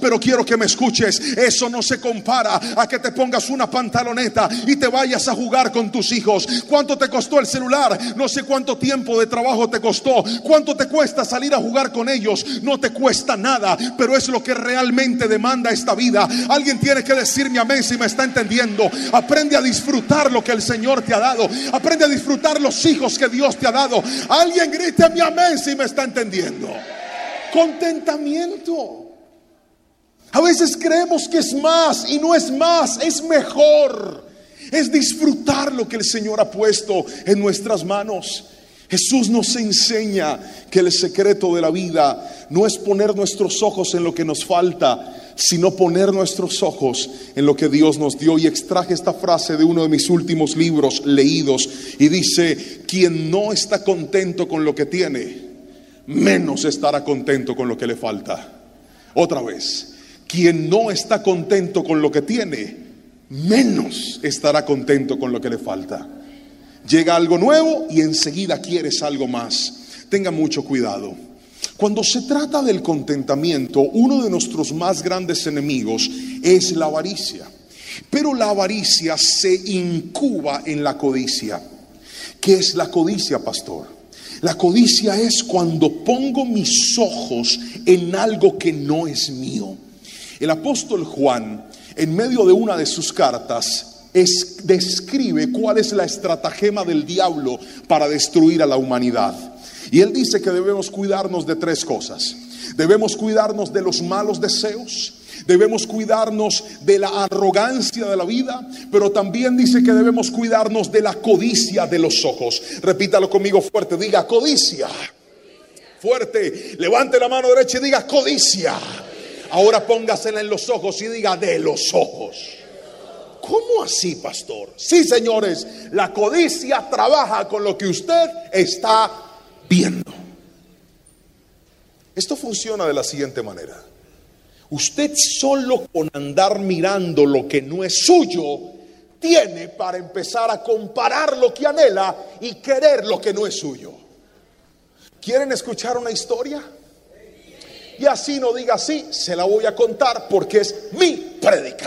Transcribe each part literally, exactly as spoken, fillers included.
pero quiero que me escuches. Eso no se compara a que te pongas una pantaloneta y te vayas a jugar con tus hijos. ¿Cuánto te costó el celular? No sé cuánto tiempo de trabajo te costó. ¿Cuánto te cuesta salir a jugar con ellos? No te cuesta nada, pero es lo que realmente demanda esta vida. Alguien tiene que decirme amén si me está entendiendo. Aprende a disfrutar lo que el Señor te ha dado. Aprende a disfrutar los hijos que Dios te ha dado. Alguien grite mi amén si me está entendiendo. Contentamiento. A veces creemos que es más y no es más, es mejor. Es disfrutar lo que el Señor ha puesto en nuestras manos. Jesús nos enseña que el secreto de la vida no es poner nuestros ojos en lo que nos falta, sino poner nuestros ojos en lo que Dios nos dio. Y extraje esta frase de uno de mis últimos libros leídos y dice: quien no está contento con lo que tiene, menos estará contento con lo que le falta. Otra vez, quien no está contento con lo que tiene, menos estará contento con lo que le falta. Llega algo nuevo y enseguida quieres algo más. Tenga mucho cuidado. Cuando se trata del contentamiento, uno de nuestros más grandes enemigos es la avaricia. Pero la avaricia se incuba en la codicia. ¿Qué es la codicia, pastor? La codicia es cuando pongo mis ojos en algo que no es mío. El apóstol Juan, en medio de una de sus cartas, es, describe cuál es la estratagema del diablo para destruir a la humanidad. Y él dice que debemos cuidarnos de tres cosas. Debemos cuidarnos de los malos deseos, debemos cuidarnos de la arrogancia de la vida, pero también dice que debemos cuidarnos de la codicia de los ojos. Repítalo conmigo fuerte, diga codicia. Fuerte, levante la mano derecha y diga codicia. Ahora póngasela en los ojos y diga de los ojos. ¿Cómo así, pastor? Sí, señores, la codicia trabaja con lo que usted está viendo. Esto funciona de la siguiente manera. Usted solo con andar mirando lo que no es suyo tiene para empezar a comparar lo que anhela y querer lo que no es suyo. ¿Quieren escuchar una historia? Y así no diga así, se la voy a contar porque es mi prédica.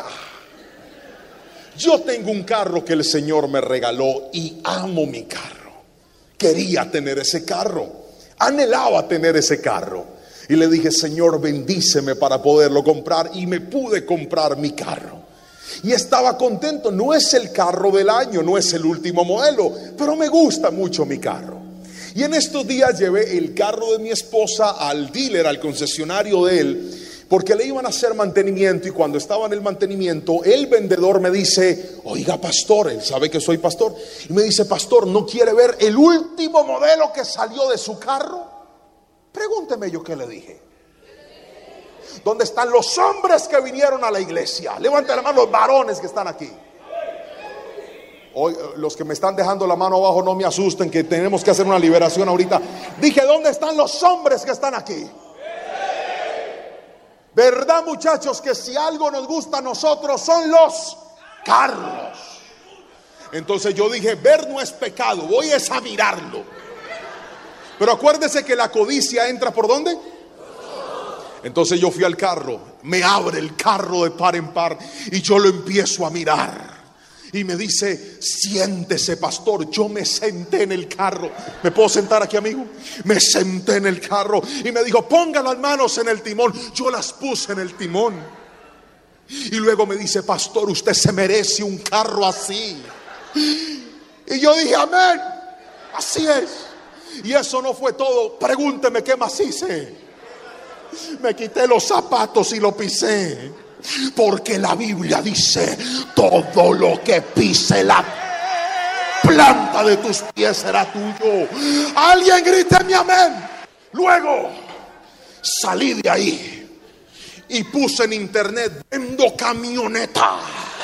Yo tengo un carro que el Señor me regaló y amo mi carro. Quería tener ese carro, anhelaba tener ese carro. Y le dije: Señor, bendíceme para poderlo comprar. Y me pude comprar mi carro. Y estaba contento. No es el carro del año, no es el último modelo, pero me gusta mucho mi carro. Y en estos días llevé el carro de mi esposa al dealer, al concesionario de él, porque le iban a hacer mantenimiento. Y cuando estaba en el mantenimiento, el vendedor me dice: oiga, pastor, él sabe que soy pastor, y me dice: pastor, ¿no quiere ver el último modelo que salió de su carro? Pregúnteme yo qué le dije. ¿Dónde están los hombres que vinieron a la iglesia? Levanten la mano los varones que están aquí. Hoy, los que me están dejando la mano abajo, no me asusten, que tenemos que hacer una liberación ahorita. Dije: ¿dónde están los hombres que están aquí? ¿Verdad, muchachos, que si algo nos gusta a nosotros son los carros? Entonces yo dije: ver no es pecado, voy a mirarlo. Pero acuérdese que la codicia entra ¿por dónde? Entonces yo fui al carro, me abre el carro de par en par y yo lo empiezo a mirar. Y me dice: siéntese, pastor. Yo me senté en el carro. ¿Me puedo sentar aquí, amigo? Me senté en el carro y me dijo: ponga las manos en el timón. Yo las puse en el timón. Y luego me dice: pastor, usted se merece un carro así. Y yo dije: amén, así es. Y eso no fue todo. Pregúnteme qué más hice. Me quité los zapatos y lo pisé. Porque la Biblia dice: todo lo que pise la planta de tus pies será tuyo. Alguien grite mi amén. Luego salí de ahí y puse en internet: vendo camioneta.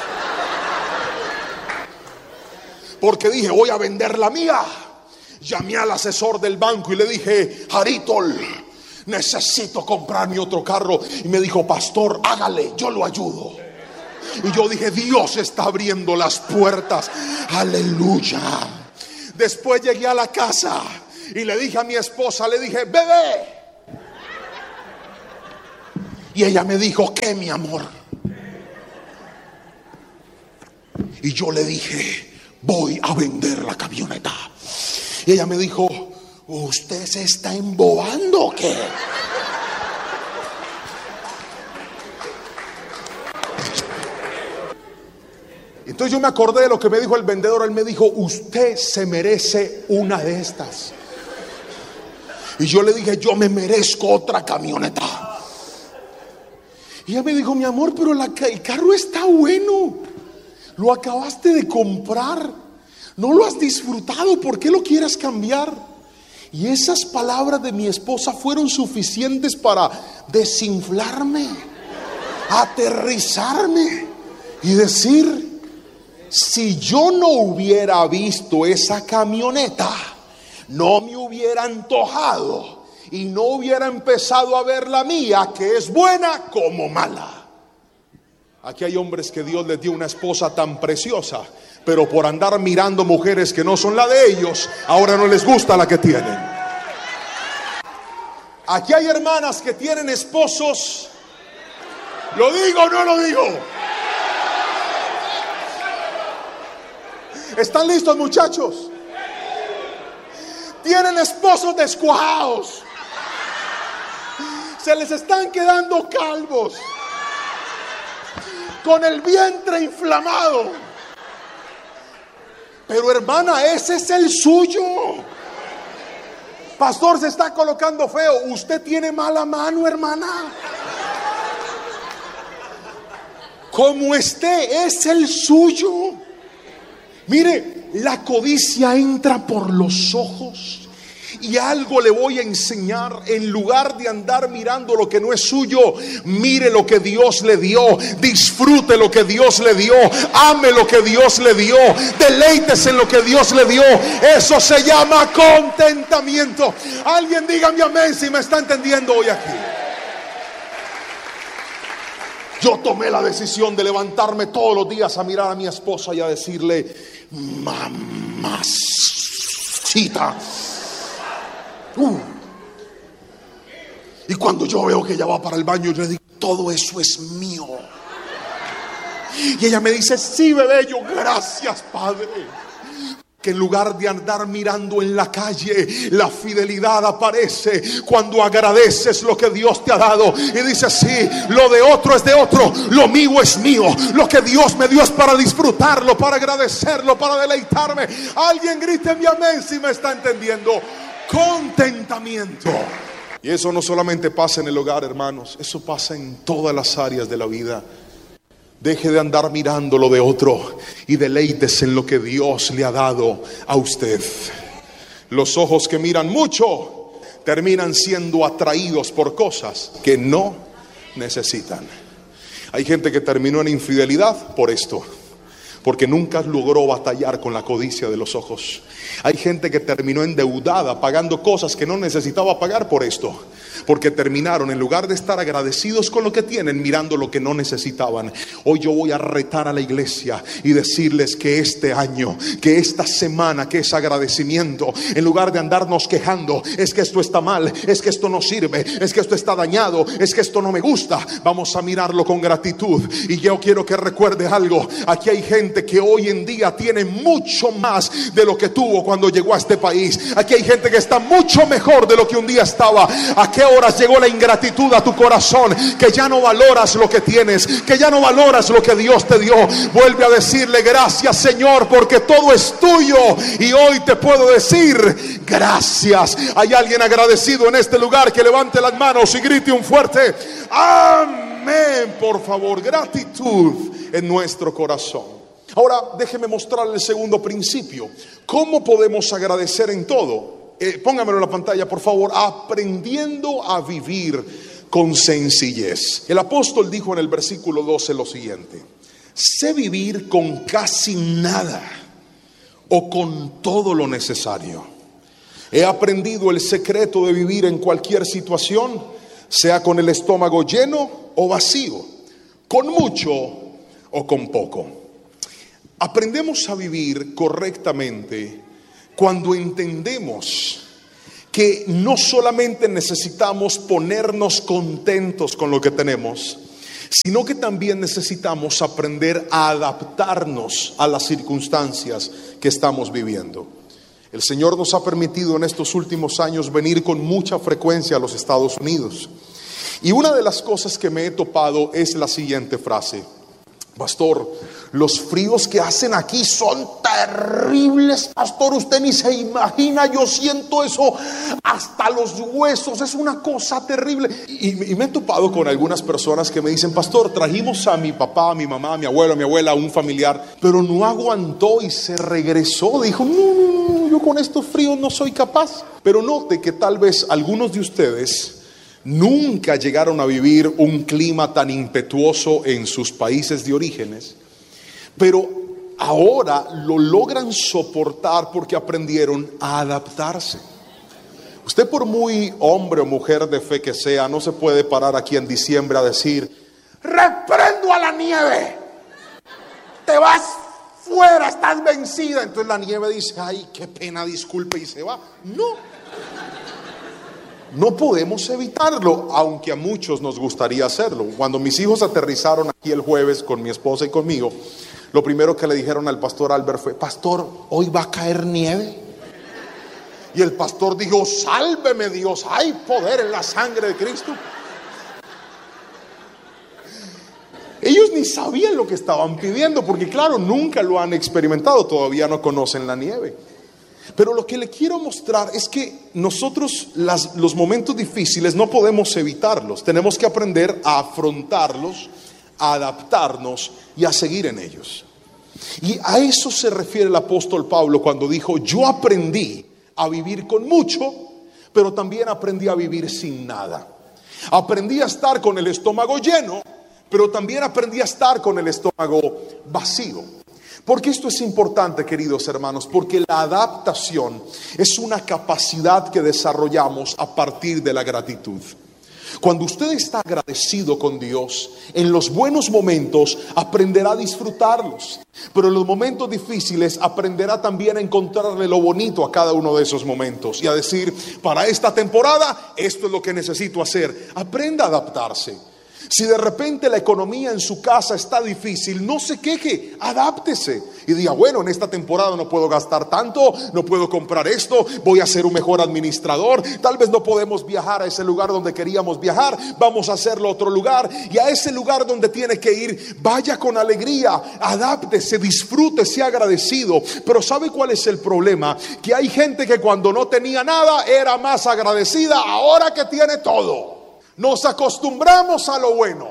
Porque dije: voy a vender la mía. Llamé al asesor del banco y le dije: Haritol, necesito comprar mi otro carro. Y me dijo: pastor, hágale, yo lo ayudo. Y yo dije: Dios está abriendo las puertas. Aleluya. Después llegué a la casa y le dije a mi esposa, le dije: bebé, Y ella me dijo, ¿qué, mi amor? Y yo le dije, voy a vender la camioneta. Y ella me dijo, ¿usted se está embobando o qué? Entonces yo me acordé de lo que me dijo el vendedor. Él me dijo, usted se merece una de estas. Y yo le dije, yo me merezco otra camioneta. Y ella me dijo, mi amor, pero la, el carro está bueno. Lo acabaste de comprar. No lo has disfrutado. ¿Por qué lo quieres cambiar? Y esas palabras de mi esposa fueron suficientes para desinflarme, aterrizarme y decir, si yo no hubiera visto esa camioneta, no me hubiera antojado y no hubiera empezado a ver la mía, que es buena como mala. Aquí hay hombres que Dios les dio una esposa tan preciosa, pero por andar mirando mujeres que no son la de ellos, ahora no les gusta la que tienen. Aquí hay hermanas que tienen esposos. ¿Lo digo o no lo digo? ¿Están listos, muchachos? Tienen esposos descuajados. Se les están quedando calvos, con el vientre inflamado. Pero hermana, ese es el suyo. Pastor, se está colocando feo. Usted tiene mala mano, hermana. Como esté, es el suyo. Mire, la codicia entra por los ojos. Y algo le voy a enseñar. En lugar de andar mirando lo que no es suyo, mire lo que Dios le dio. Disfrute lo que Dios le dio. Ame lo que Dios le dio. Deleites en lo que Dios le dio. Eso se llama contentamiento. Alguien dígame amén si me está entendiendo hoy aquí. Yo tomé la decisión de levantarme todos los días a mirar a mi esposa y a decirle, mamacita. Uh. Y cuando yo veo que ella va para el baño, yo le digo, todo eso es mío. Y ella me dice, sí, bebé. Yo, gracias, Padre. Que en lugar de andar mirando en la calle, la fidelidad aparece cuando agradeces lo que Dios te ha dado y dices, sí, lo de otro es de otro, lo mío es mío, lo que Dios me dio es para disfrutarlo, para agradecerlo, para deleitarme. Alguien grite mi amén si me está entendiendo. Contentamiento. Y eso no solamente pasa en el hogar, hermanos, eso pasa en todas las áreas de la vida. Deje de andar mirando lo de otro y deleites en lo que Dios le ha dado a usted. Los ojos que miran mucho terminan siendo atraídos por cosas que no necesitan. Hay gente que terminó en infidelidad por esto, porque nunca logró batallar con la codicia de los ojos. Hay gente que terminó endeudada pagando cosas que no necesitaba pagar por esto, porque terminaron, en lugar de estar agradecidos con lo que tienen, mirando lo que no necesitaban. Hoy yo voy a retar a la iglesia y decirles que este año, que esta semana, que es agradecimiento, en lugar de andarnos quejando, es que esto está mal, es que esto no sirve, es que esto está dañado, es que esto no me gusta, vamos a mirarlo con gratitud. Y yo quiero que recuerde algo. Aquí hay gente que hoy en día tiene mucho más de lo que tuvo cuando llegó a este país. Aquí hay gente que está mucho mejor de lo que un día estaba. ¿A qué horas llegó la ingratitud a tu corazón? Que ya no valoras lo que tienes, que ya no valoras lo que Dios te dio. Vuelve a decirle gracias, Señor, porque todo es tuyo. Y hoy te puedo decir gracias. ¿Hay alguien agradecido en este lugar? Que levante las manos y grite un fuerte amén, por favor. Gratitud en nuestro corazón. Ahora déjeme mostrarle el segundo principio. ¿Cómo podemos agradecer en todo? Eh, póngamelo en la pantalla, por favor. Aprendiendo a vivir con sencillez. El apóstol dijo en el versículo doce lo siguiente: sé vivir con casi nada o con todo lo necesario. He aprendido el secreto de vivir en cualquier situación, sea con el estómago lleno o vacío, con mucho o con poco. Aprendemos a vivir correctamente cuando entendemos que no solamente necesitamos ponernos contentos con lo que tenemos, sino que también necesitamos aprender a adaptarnos a las circunstancias que estamos viviendo. El Señor nos ha permitido en estos últimos años venir con mucha frecuencia a los Estados Unidos. Y una de las cosas que me he topado es la siguiente frase: pastor, los fríos que hacen aquí son terribles, pastor, usted ni se imagina, yo siento eso hasta los huesos, es una cosa terrible. Y, y me he topado con algunas personas que me dicen: pastor, trajimos a mi papá, a mi mamá, a mi abuelo, a mi abuela, a un familiar, pero no aguantó y se regresó, dijo, no, no, no, yo con estos fríos no soy capaz. Pero note que tal vez algunos de ustedes nunca llegaron a vivir un clima tan impetuoso en sus países de orígenes, pero ahora lo logran soportar porque aprendieron a adaptarse. Usted, por muy hombre o mujer de fe que sea, no se puede parar aquí en diciembre a decir: reprendo a la nieve, te vas fuera, estás vencida. Entonces la nieve dice: ay, qué pena, disculpe, y se va. No. No podemos evitarlo, aunque a muchos nos gustaría hacerlo. Cuando mis hijos aterrizaron aquí el jueves con mi esposa y conmigo, lo primero que le dijeron al pastor Albert fue: pastor, ¿hoy va a caer nieve? Y el pastor dijo: sálveme Dios, hay poder en la sangre de Cristo. Ellos ni sabían lo que estaban pidiendo, porque claro, nunca lo han experimentado, todavía no conocen la nieve. Pero lo que le quiero mostrar es que nosotros las, los momentos difíciles no podemos evitarlos. Tenemos que aprender a afrontarlos, a adaptarnos y a seguir en ellos. Y a eso se refiere el apóstol Pablo cuando dijo: yo aprendí a vivir con mucho, pero también aprendí a vivir sin nada. Aprendí a estar con el estómago lleno, pero también aprendí a estar con el estómago vacío. Porque esto es importante, queridos hermanos, porque la adaptación es una capacidad que desarrollamos a partir de la gratitud. Cuando usted está agradecido con Dios, en los buenos momentos aprenderá a disfrutarlos, pero en los momentos difíciles aprenderá también a encontrarle lo bonito a cada uno de esos momentos y a decir: para esta temporada esto es lo que necesito hacer. Aprenda a adaptarse. Si de repente la economía en su casa está difícil, no se queje, adáptese y diga: bueno, en esta temporada no puedo gastar tanto, no puedo comprar esto, voy a ser un mejor administrador, tal vez no podemos viajar a ese lugar donde queríamos viajar, vamos a hacerlo a otro lugar, y a ese lugar donde tiene que ir, vaya con alegría, adáptese, disfrute, sea agradecido. Pero ¿sabe cuál es el problema? Que hay gente que cuando no tenía nada era más agradecida ahora que tiene todo. Nos acostumbramos a lo bueno,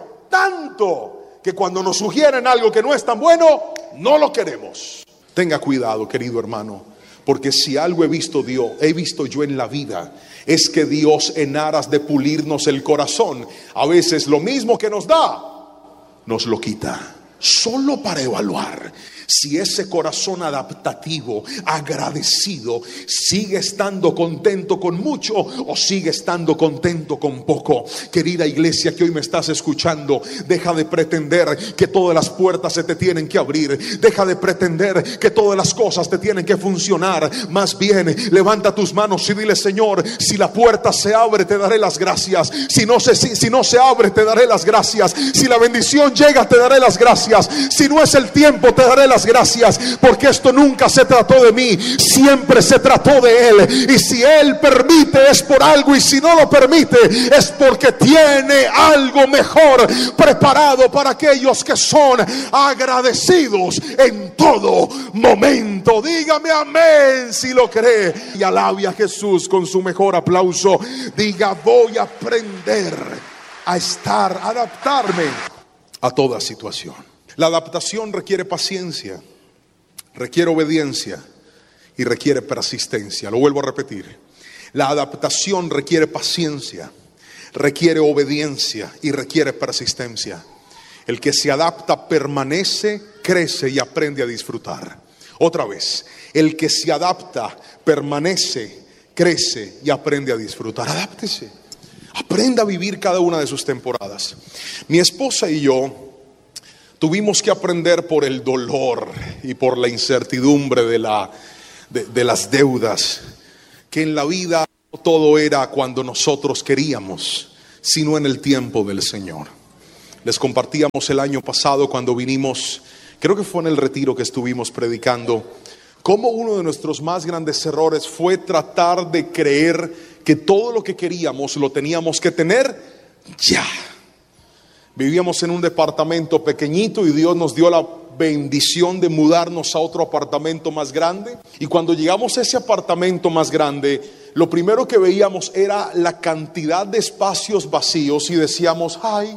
tanto que cuando nos sugieren algo que no es tan bueno, no lo queremos. Tenga cuidado, querido hermano, porque si algo he visto Dios, he visto yo en la vida, es que Dios, en aras de pulirnos el corazón, a veces lo mismo que nos da, nos lo quita, solo para evaluar si ese corazón adaptativo, agradecido, sigue estando contento con mucho o sigue estando contento con poco. Querida iglesia que hoy me estás escuchando, deja de pretender que todas las puertas se te tienen que abrir, deja de pretender que todas las cosas te tienen que funcionar. Más bien, levanta tus manos y dile: Señor, si la puerta se abre, te daré las gracias. Si no se, si, si no se abre, te daré las gracias. Si la bendición llega, te daré las gracias. Si no es el tiempo, te daré las gracias, porque esto nunca se trató de mí, siempre se trató de Él. Y si Él permite es por algo, y si no lo permite es porque tiene algo mejor preparado para aquellos que son agradecidos en todo momento. Dígame amén si lo cree, y alabe a Jesús con su mejor aplauso. Diga: voy a aprender a estar, a adaptarme a toda situación. La adaptación requiere paciencia, requiere obediencia y requiere persistencia. Lo vuelvo a repetir. La adaptación requiere paciencia, requiere obediencia y requiere persistencia. El que se adapta permanece, crece y aprende a disfrutar. Otra vez, el que se adapta permanece, crece y aprende a disfrutar. Adáptese, aprenda a vivir cada una de sus temporadas. Mi esposa y yo tuvimos que aprender por el dolor y por la incertidumbre de, la, de, de las deudas, que en la vida No todo era cuando nosotros queríamos, sino en el tiempo del Señor. Les compartíamos el año pasado cuando vinimos, creo que fue en el retiro que estuvimos predicando, cómo uno de nuestros más grandes errores fue tratar de creer que todo lo que queríamos lo teníamos que tener ya. Vivíamos en un departamento pequeñito y Dios nos dio la bendición de mudarnos a otro apartamento más grande. Y cuando llegamos a ese apartamento más grande, lo primero que veíamos era la cantidad de espacios vacíos y decíamos, ay,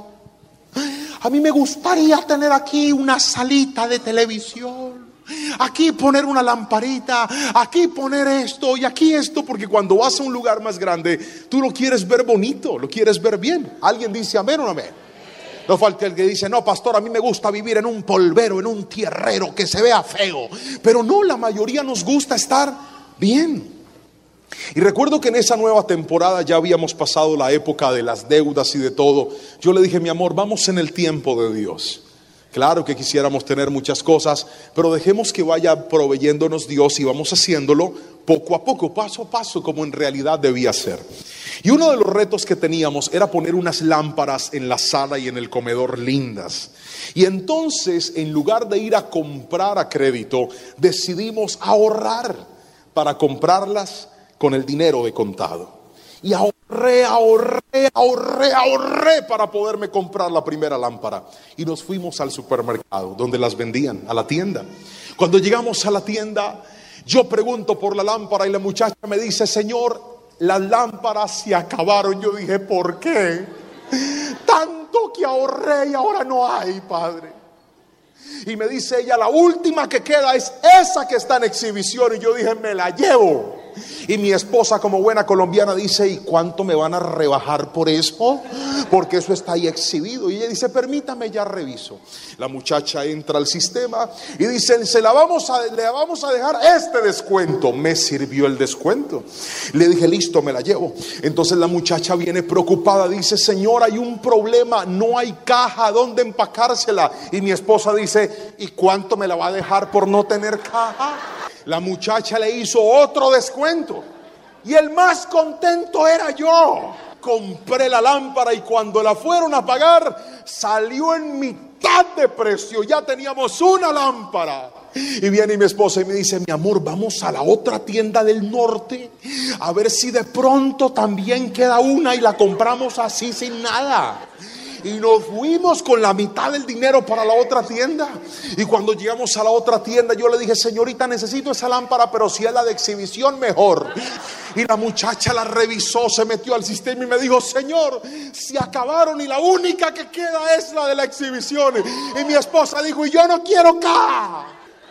a mí me gustaría tener aquí una salita de televisión, aquí poner una lamparita, aquí poner esto y aquí esto, porque cuando vas a un lugar más grande, tú lo quieres ver bonito, lo quieres ver bien. ¿Alguien dice amén o no amén? No falta el que dice, no pastor, a mí me gusta vivir en un polvero, en un tierrero, que se vea feo. Pero no, la mayoría nos gusta estar bien. Y recuerdo que en esa nueva temporada ya habíamos pasado la época de las deudas y de todo. Yo le dije, mi amor, vamos en el tiempo de Dios. Claro que quisiéramos tener muchas cosas, pero dejemos que vaya proveyéndonos Dios y vamos haciéndolo poco a poco, paso a paso, como en realidad debía ser. Y uno de los retos que teníamos era poner unas lámparas en la sala y en el comedor lindas. Y entonces, en lugar de ir a comprar a crédito, decidimos ahorrar para comprarlas con el dinero de contado. Y ahorré, ahorré, ahorré, ahorré para poderme comprar la primera lámpara. Y nos fuimos al supermercado donde las vendían, a la tienda. Cuando llegamos a la tienda, yo pregunto por la lámpara y la muchacha me dice, señor, las lámparas se acabaron. Yo dije, ¿por qué? Tanto que ahorré y ahora no hay, padre. Y me dice ella, la última que queda es esa que está en exhibición. Y yo dije, me la llevo. Y mi esposa, como buena colombiana, dice, ¿y cuánto me van a rebajar por eso? Porque eso está ahí exhibido. Y ella dice, permítame, ya reviso. La muchacha entra al sistema y dice, se la vamos a, le vamos a dejar este descuento. Me sirvió el descuento. Le dije, listo, me la llevo. Entonces la muchacha viene preocupada, dice, señor, hay un problema, no hay caja donde empacársela. Y mi esposa dice, ¿y cuánto me la va a dejar por no tener caja? La muchacha le hizo otro descuento y el más contento era yo. Compré la lámpara y cuando la fueron a pagar salió en mitad de precio. Ya teníamos una lámpara. Y viene mi esposa y me dice, mi amor, vamos a la otra tienda del norte a ver si de pronto también queda una y la compramos así sin nada. Y nos fuimos con la mitad del dinero para la otra tienda. Y cuando llegamos a la otra tienda, yo le dije, señorita, necesito esa lámpara, pero si es la de exhibición, mejor. Y la muchacha la revisó, se metió al sistema y me dijo, señor, se acabaron y la única que queda es la de la exhibición. Y mi esposa dijo, y yo no quiero caja.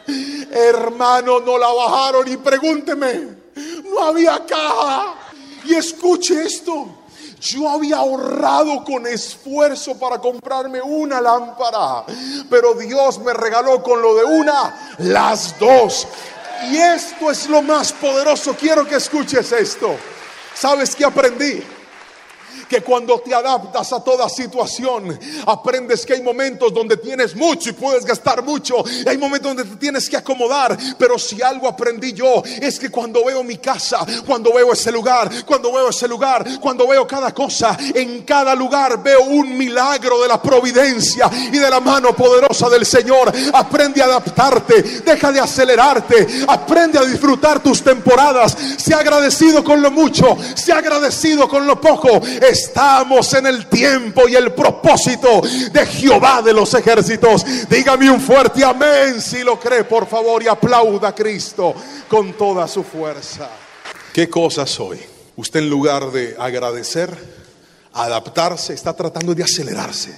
Hermano, no la bajaron y pregúnteme, no había caja. Y escuche esto. Yo había ahorrado con esfuerzo para comprarme una lámpara, pero Dios me regaló con lo de una, las dos. Y esto es lo más poderoso. Quiero que escuches esto. ¿Sabes qué aprendí? Que cuando te adaptas a toda situación, aprendes que hay momentos donde tienes mucho y puedes gastar mucho, y hay momentos donde te tienes que acomodar. Pero si algo aprendí yo, es que cuando veo mi casa, cuando veo ese lugar, cuando veo ese lugar, cuando veo cada cosa, en cada lugar veo un milagro de la providencia y de la mano poderosa del Señor. Aprende a adaptarte, deja de acelerarte, aprende a disfrutar tus temporadas. Sea agradecido con lo mucho, sea agradecido con lo poco. Estamos en el tiempo y el propósito de Jehová de los ejércitos. Dígame un fuerte amén si lo cree, por favor, y aplauda a Cristo con toda su fuerza. ¿Qué cosa soy? Usted, en lugar de agradecer, adaptarse, está tratando de acelerarse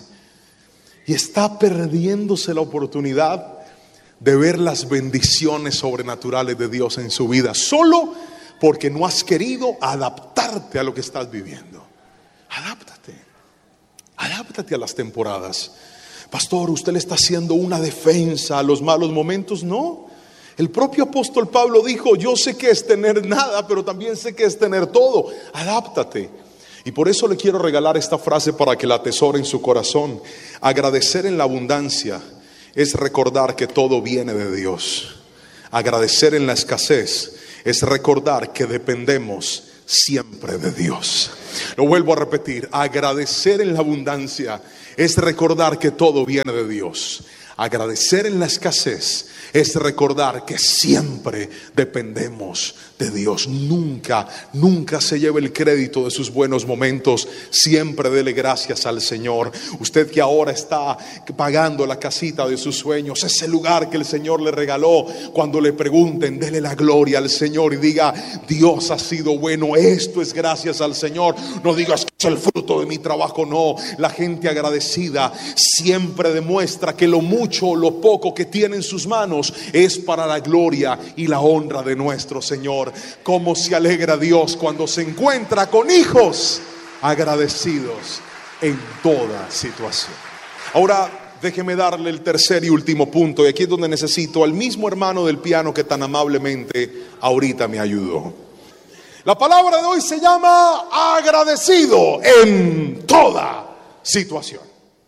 y está perdiéndose la oportunidad de ver las bendiciones sobrenaturales de Dios en su vida, solo porque no has querido adaptarte a lo que estás viviendo. Adáptate, adáptate a las temporadas. Pastor, usted le está haciendo una defensa a los malos momentos. No, el propio apóstol Pablo dijo, yo sé que es tener nada, pero también sé que es tener todo. Adáptate. Y por eso le quiero regalar esta frase para que la atesore en su corazón. Agradecer en la abundancia es recordar que todo viene de Dios. Agradecer en la escasez es recordar que dependemos siempre de Dios. Lo vuelvo a repetir, agradecer en la abundancia es recordar que todo viene de Dios. Agradecer en la escasez es recordar que siempre dependemos de Dios. Nunca, nunca se lleve el crédito de sus buenos momentos. Siempre dele gracias al Señor. Usted que ahora está pagando la casita de sus sueños, ese lugar que el Señor le regaló, cuando le pregunten, dele la gloria al Señor y diga: Dios ha sido bueno, esto es gracias al Señor. No digas que es el fruto de mi trabajo, no. La gente agradecida siempre demuestra que lo mucho o lo poco que tiene en sus manos es para la gloria y la honra de nuestro Señor. Cómo se alegra Dios cuando se encuentra con hijos agradecidos en toda situación. Ahora déjeme darle el tercer y último punto, y aquí es donde necesito al mismo hermano del piano que tan amablemente ahorita me ayudó. La palabra de hoy se llama agradecido en toda situación.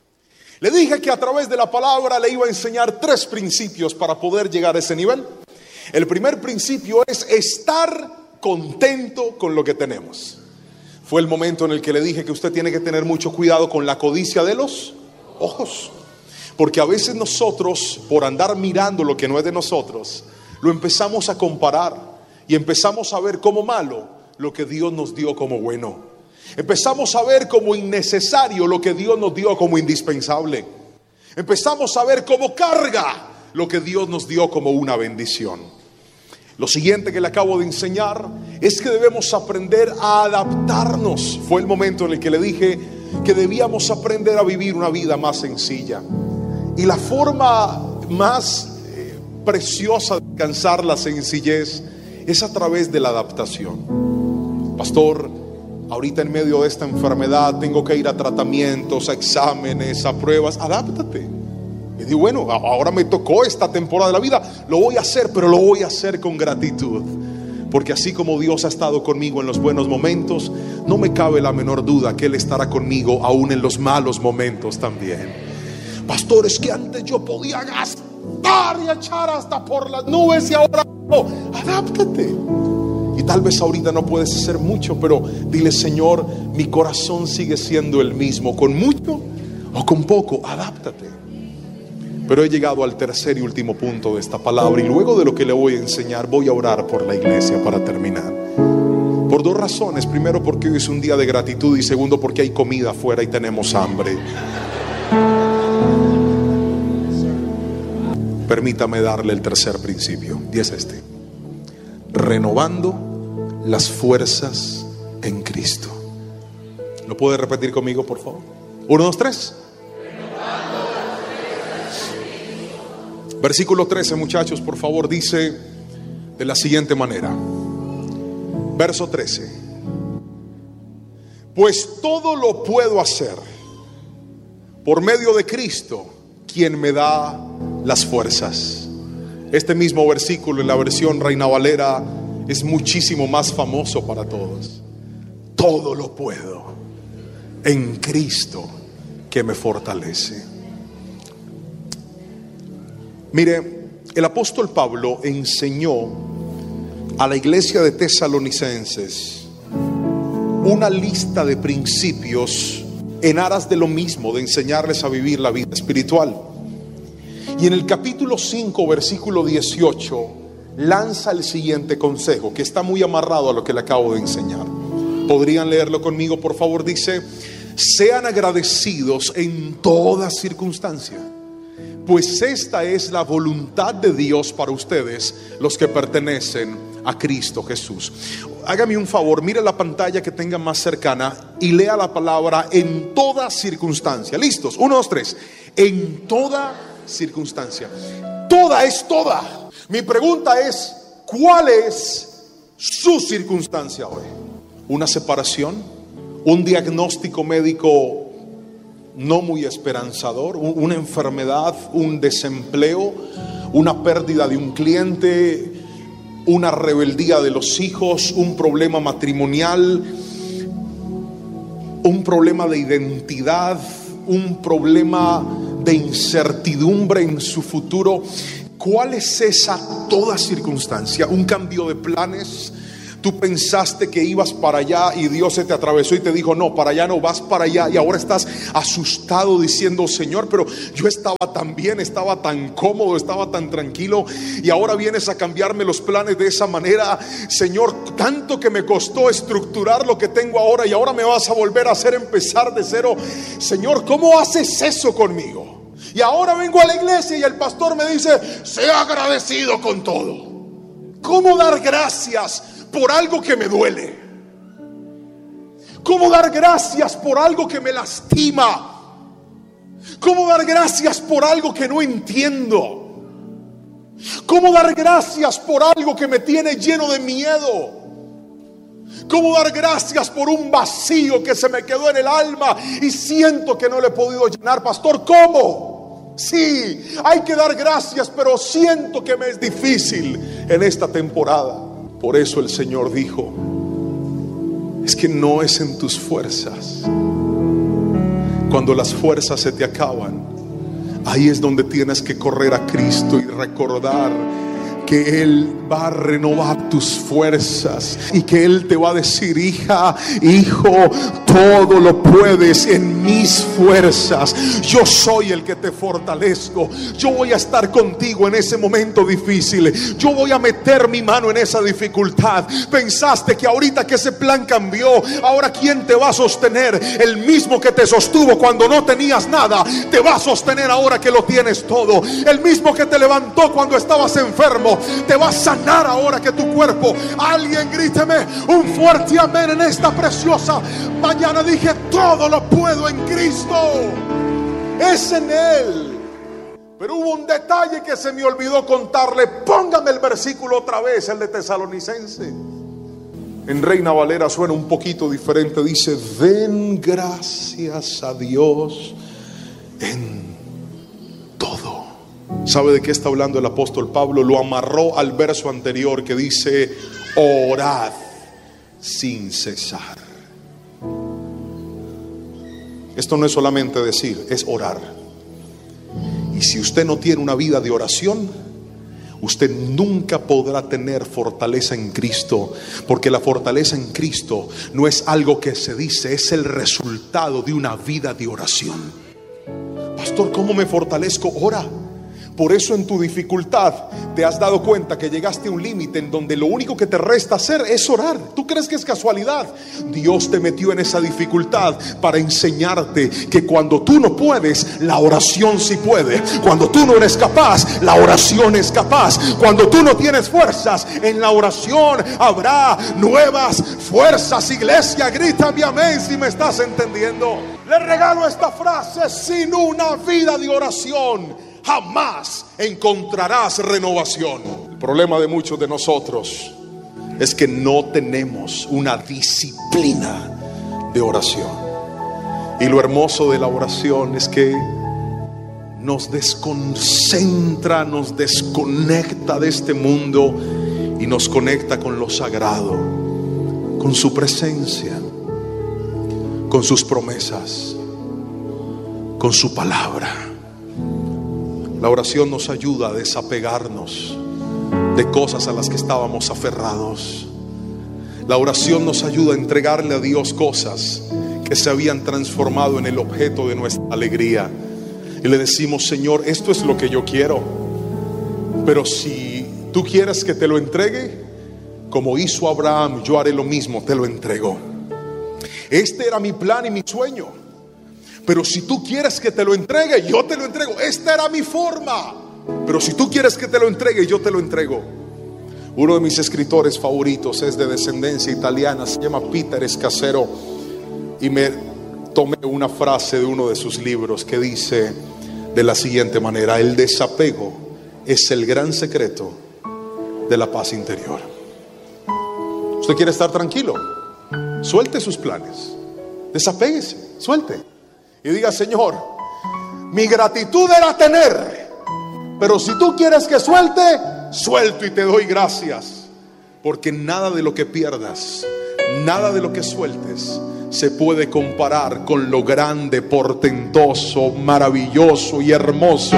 Le dije que a través de la palabra le iba a enseñar tres principios para poder llegar a ese nivel. El primer principio es estar contento con lo que tenemos. Fue el momento en el que le dije que usted tiene que tener mucho cuidado con la codicia de los ojos. Porque a veces nosotros, por andar mirando lo que no es de nosotros, lo empezamos a comparar y empezamos a ver como malo lo que Dios nos dio como bueno. Empezamos a ver como innecesario lo que Dios nos dio como indispensable. Empezamos a ver como carga lo que Dios nos dio como una bendición. Lo siguiente que le acabo de enseñar es que debemos aprender a adaptarnos. Fue el momento en el que le dije que debíamos aprender a vivir una vida más sencilla. Y la forma más eh, preciosa de alcanzar la sencillez es a través de la adaptación. Pastor, ahorita en medio de esta enfermedad tengo que ir a tratamientos, a exámenes, a pruebas. Adáptate. Y digo, bueno, ahora me tocó esta temporada de la vida, lo voy a hacer, pero lo voy a hacer con gratitud. Porque así como Dios ha estado conmigo en los buenos momentos, no me cabe la menor duda que Él estará conmigo aún en los malos momentos también. Pastor, es que antes yo podía gastar y echar hasta por las nubes y ahora no. Adáptate. Y tal vez ahorita no puedes hacer mucho, pero dile: Señor, mi corazón sigue siendo el mismo, con mucho o con poco, adáptate. Pero he llegado al tercer y último punto de esta palabra, y luego de lo que le voy a enseñar voy a orar por la iglesia para terminar. Por dos razones: primero, porque hoy es un día de gratitud, y segundo, porque hay comida afuera y tenemos hambre. Permítame darle el tercer principio, y es este: renovando las fuerzas en Cristo. ¿Lo puede repetir conmigo, por favor? Uno, dos, tres. Versículo trece, muchachos, por favor, dice de la siguiente manera. Verso trece: pues todo lo puedo hacer por medio de Cristo, quien me da las fuerzas. Este mismo versículo en la versión Reina Valera es muchísimo más famoso para todos. Todo lo puedo en Cristo que me fortalece. Mire, el apóstol Pablo enseñó a la iglesia de Tesalonicenses una lista de principios en aras de lo mismo, de enseñarles a vivir la vida espiritual. Y en el capítulo cinco, versículo dieciocho, lanza el siguiente consejo, que está muy amarrado a lo que le acabo de enseñar. ¿Podrían leerlo conmigo, por favor? Dice: sean agradecidos en toda circunstancia, pues esta es la voluntad de Dios para ustedes, los que pertenecen a Cristo Jesús. Hágame un favor, mire la pantalla que tenga más cercana y lea la palabra en toda circunstancia. ¿Listos? Uno, dos, tres. En toda circunstancia. Toda es toda. Mi pregunta es: ¿cuál es su circunstancia hoy? ¿Una separación? ¿Un diagnóstico médico no muy esperanzador? ¿Una enfermedad? ¿Un desempleo? ¿Una pérdida de un cliente? ¿Una rebeldía de los hijos? ¿Un problema matrimonial? ¿Un problema de identidad? ¿Un problema de incertidumbre en su futuro? ¿Cuál es esa toda circunstancia? ¿Un cambio de planes? Tú pensaste que ibas para allá y Dios se te atravesó y te dijo: no, para allá no, vas para allá. Y ahora estás asustado diciendo: Señor, pero yo estaba tan bien, estaba tan cómodo, estaba tan tranquilo, y ahora vienes a cambiarme los planes de esa manera. Señor, tanto que me costó estructurar lo que tengo ahora, y ahora me vas a volver a hacer empezar de cero. Señor, ¿cómo haces eso conmigo? Y ahora vengo a la iglesia y el pastor me dice: sea agradecido con todo. ¿Cómo dar gracias por algo que me duele? ¿Cómo dar gracias por algo que me lastima? ¿Cómo dar gracias por algo que no entiendo? ¿Cómo dar gracias por algo que me tiene lleno de miedo? ¿Cómo dar gracias por un vacío que se me quedó en el alma y siento que no le he podido llenar? Pastor, ¿cómo? Sí, hay que dar gracias, pero siento que me es difícil en esta temporada. Por eso el Señor dijo: es que no es en tus fuerzas. Cuando las fuerzas se te acaban, ahí es donde tienes que correr a Cristo y recordar que Él va a renovar tus fuerzas y que Él te va a decir: hija, hijo, todo lo puedes en mis fuerzas. Yo soy el que te fortalezco. Yo voy a estar contigo en ese momento difícil. Yo voy a meter mi mano en esa dificultad. Pensaste que ahorita que ese plan cambió, ahora ¿quién te va a sostener? El mismo que te sostuvo cuando no tenías nada, te va a sostener ahora que lo tienes todo. El mismo que te levantó cuando estabas enfermo, te va a sanar ahora que tu cuerpo. Alguien gríteme un fuerte amén en esta preciosa mañana. Dije: todo lo puedo en Cristo, es en Él. Pero hubo un detalle que se me olvidó contarle. Póngame el versículo otra vez, el de Tesalonicense. En Reina Valera suena un poquito diferente. Dice: den gracias a Dios en todo. ¿Sabe de qué está hablando el apóstol Pablo? Lo amarró al verso anterior que dice: orad sin cesar. Esto no es solamente decir, es orar. Y si usted no tiene una vida de oración, usted nunca podrá tener fortaleza en Cristo, porque la fortaleza en Cristo no es algo que se dice, es el resultado de una vida de oración. Pastor, ¿cómo me fortalezco? Ora. Por eso en tu dificultad te has dado cuenta que llegaste a un límite en donde lo único que te resta hacer es orar. ¿Tú crees que es casualidad? Dios te metió en esa dificultad para enseñarte que cuando tú no puedes, la oración sí puede. Cuando tú no eres capaz, la oración es capaz. Cuando tú no tienes fuerzas, en la oración habrá nuevas fuerzas. Iglesia, grítame amén si me estás entendiendo. Le regalo esta frase: sin una vida de oración jamás encontrarás renovación. El problema de muchos de nosotros es que no tenemos una disciplina de oración. Y lo hermoso de la oración es que nos desconcentra, nos desconecta de este mundo y nos conecta con lo sagrado, con su presencia, con sus promesas, con su palabra. La oración nos ayuda a desapegarnos de cosas a las que estábamos aferrados. La oración nos ayuda a entregarle a Dios cosas que se habían transformado en el objeto de nuestra alegría. Y le decimos: Señor, esto es lo que yo quiero, pero si tú quieres que te lo entregue, como hizo Abraham, yo haré lo mismo, te lo entrego. Este era mi plan y mi sueño, pero si tú quieres que te lo entregue, yo te lo entrego. Esta era mi forma, pero si tú quieres que te lo entregue, yo te lo entrego. Uno de mis escritores favoritos es de descendencia italiana, se llama Peter Scazzero, y me tomé una frase de uno de sus libros que dice de la siguiente manera: el desapego es el gran secreto de la paz interior. ¿Usted quiere estar tranquilo? Suelte sus planes, desapéguese, suelte y diga: Señor, mi gratitud era tener, pero si tú quieres que suelte, suelto y te doy gracias. Porque nada de lo que pierdas, nada de lo que sueltes se puede comparar con lo grande, portentoso, maravilloso y hermoso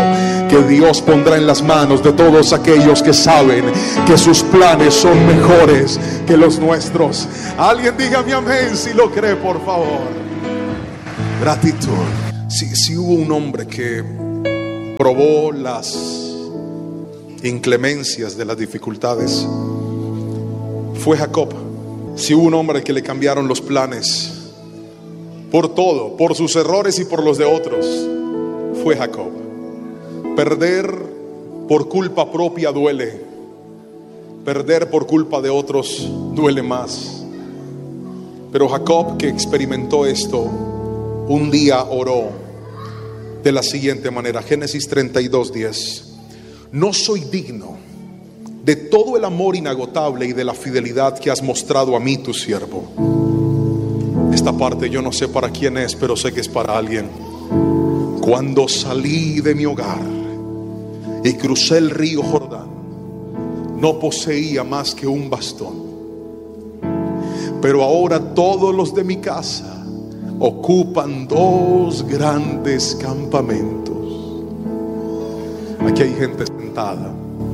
que Dios pondrá en las manos de todos aquellos que saben que sus planes son mejores que los nuestros. Alguien dígame amén si lo cree, por favor. Gratitud. Si, si hubo un hombre que probó las inclemencias de las dificultades, fue Jacob. Si hubo un hombre que le cambiaron los planes por todo, por sus errores y por los de otros, fue Jacob. Perder por culpa propia duele. Perder por culpa de otros duele más. Pero Jacob, que experimentó esto, un día oró de la siguiente manera. Génesis treinta y dos, diez. No soy digno de todo el amor inagotable y de la fidelidad que has mostrado a mí, tu siervo. Esta parte yo no sé para quién es, pero sé que es para alguien. Cuando salí de mi hogar y crucé el río Jordán, no poseía más que un bastón. Pero ahora todos los de mi casa ocupan dos grandes campamentos. Aquí hay gente sentada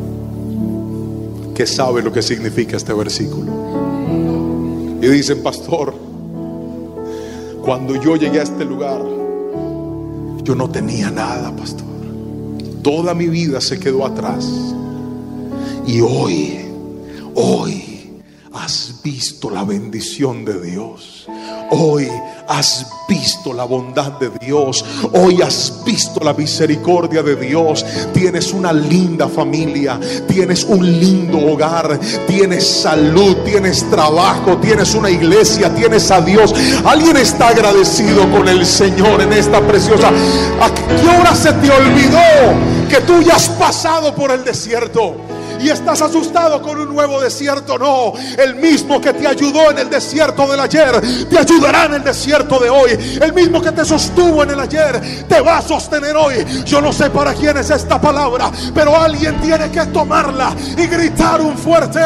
que sabe lo que significa este versículo. Y dicen: pastor, cuando yo llegué a este lugar, yo no tenía nada, pastor. Toda mi vida se quedó atrás. Y hoy, hoy has visto la bendición de Dios. Hoy has visto la bondad de Dios. Hoy has visto la misericordia de Dios. Tienes una linda familia, tienes un lindo hogar, tienes salud, tienes trabajo, tienes una iglesia, tienes a Dios. Alguien está agradecido con el Señor en esta preciosa. ¿A qué hora se te olvidó que tú ya has pasado por el desierto? Y estás asustado con un nuevo desierto. No, el mismo que te ayudó en el desierto del ayer te ayudará en el desierto de hoy. El mismo que te sostuvo en el ayer te va a sostener hoy. Yo no sé para quién es esta palabra, pero alguien tiene que tomarla y gritar un fuerte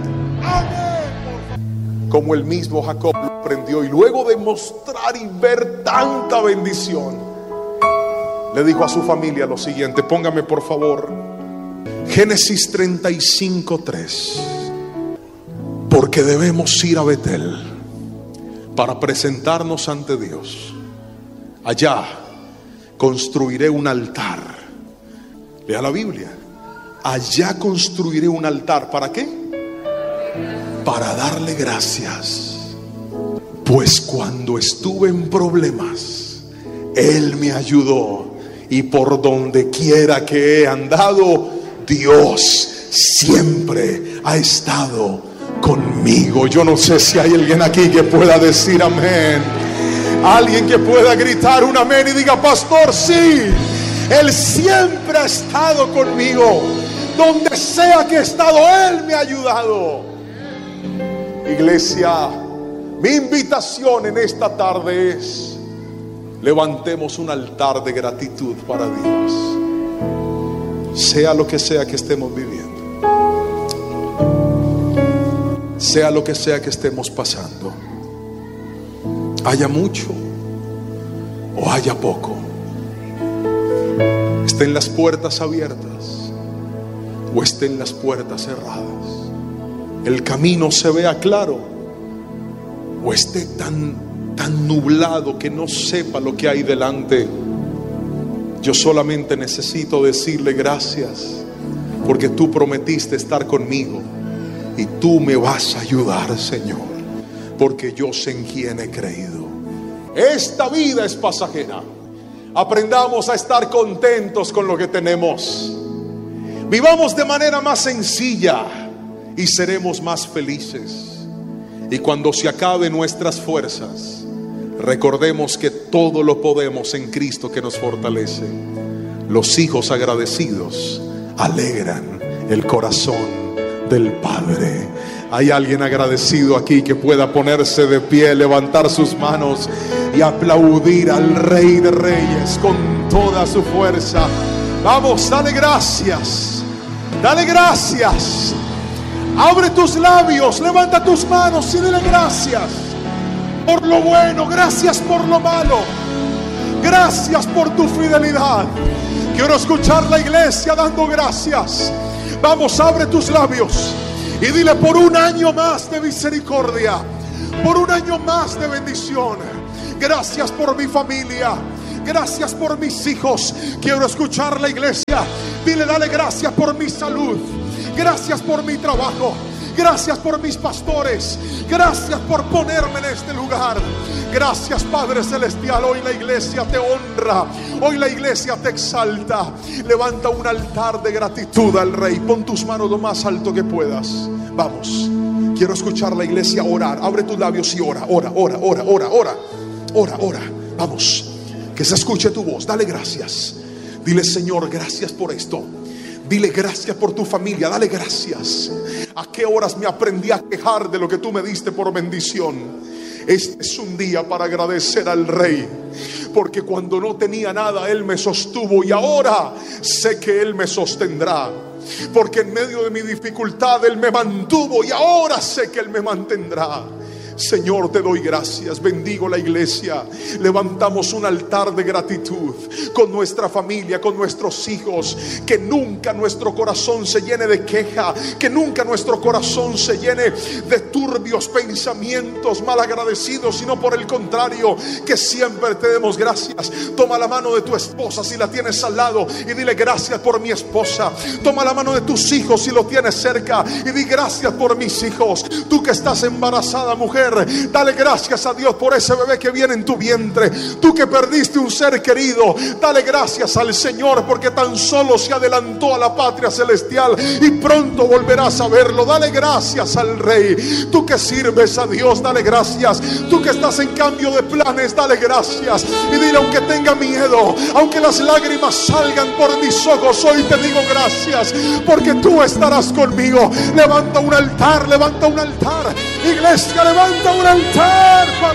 amén, como el mismo Jacob lo aprendió. Y luego de mostrar y ver tanta bendición, le dijo a su familia lo siguiente. Póngame por favor Génesis treinta y cinco, tres. Porque debemos ir a Betel para presentarnos ante Dios. Allá construiré un altar. Lea la Biblia. Allá construiré un altar. ¿Para qué? Para darle gracias. Pues cuando estuve en problemas, Él me ayudó. Y por donde quiera que he andado, Dios siempre ha estado conmigo. Yo no sé si hay alguien aquí que pueda decir amén. Alguien que pueda gritar un amén y diga: pastor, sí, Él siempre ha estado conmigo. Donde sea que he estado, Él me ha ayudado. Iglesia, mi invitación en esta tarde es: levantemos un altar de gratitud para Dios. Sea lo que sea que estemos viviendo, sea lo que sea que estemos pasando, haya mucho o haya poco, estén las puertas abiertas o estén las puertas cerradas, el camino se vea claro o esté tan, tan nublado que no sepa lo que hay delante. Yo solamente necesito decirle gracias, porque tú prometiste estar conmigo y tú me vas a ayudar, Señor, porque yo sé en quién he creído. Esta vida es pasajera. Aprendamos a estar contentos con lo que tenemos. Vivamos de manera más sencilla y seremos más felices. Y cuando se acaben nuestras fuerzas, recordemos que todo lo podemos en Cristo que nos fortalece. Los hijos agradecidos alegran el corazón del Padre. Hay alguien agradecido aquí que pueda ponerse de pie, levantar sus manos y aplaudir al Rey de Reyes con toda su fuerza. Vamos, dale gracias, dale gracias. Abre tus labios, levanta tus manos y dile gracias por lo bueno, gracias por lo malo, Gracias por tu fidelidad. Quiero escuchar la iglesia dando gracias. Vamos, abre tus labios y dile: por un año más de misericordia, por un año más de bendición. Gracias por mi familia, gracias por mis hijos. Quiero escuchar la iglesia. Dile: dale gracias por mi salud, gracias por mi trabajo, gracias por mis pastores, gracias por ponerme en este lugar. Gracias, Padre Celestial. Hoy la iglesia te honra, hoy la iglesia te exalta. Levanta un altar de gratitud al Rey. Pon tus manos lo más alto que puedas. Vamos, quiero escuchar la iglesia orar. Abre tus labios y ora, ora, ora, ora, ora, ora, ora, ora. Vamos, que se escuche tu voz. Dale gracias. Dile: Señor, gracias por esto. Dile: gracias por tu familia. Dale gracias. ¿A qué horas me aprendí a quejar de lo que tú me diste por bendición? Este es un día para agradecer al Rey, porque cuando no tenía nada Él me sostuvo, y ahora sé que Él me sostendrá. Porque en medio de mi dificultad Él me mantuvo, y ahora sé que Él me mantendrá. Señor, te doy gracias. Bendigo la iglesia. Levantamos un altar de gratitud con nuestra familia, con nuestros hijos. Que nunca nuestro corazón se llene de queja, que nunca nuestro corazón se llene de turbios pensamientos malagradecidos, sino por el contrario, que siempre te demos gracias. Toma la mano de tu esposa si la tienes al lado y dile: gracias por mi esposa. Toma la mano de tus hijos si lo tienes cerca y di: gracias por mis hijos. Tú que estás embarazada, mujer, dale gracias a Dios por ese bebé que viene en tu vientre. Tú que perdiste un ser querido, dale gracias al Señor, porque tan solo se adelantó a la patria celestial y pronto volverás a verlo. Dale gracias al Rey. Tú que sirves a Dios, dale gracias. Tú que estás en cambio de planes, dale gracias. Y dile: aunque tenga miedo, aunque las lágrimas salgan por mis ojos, hoy te digo gracias, porque tú estarás conmigo. Levanta un altar, levanta un altar. Iglesia, levanta un altar para